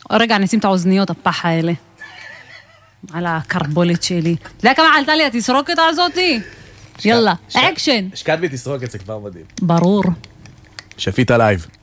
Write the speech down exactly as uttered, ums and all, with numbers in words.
רגע, אני אשים את האוזניות, הפח האלה. על הקרבולת שלי. אתה יודע כמה עלתה לי התסרוקת הזאתי? יאללה, אקשן. השקעת בי תסרוקת, זה כבר מדהים. ברור. שפית לייב.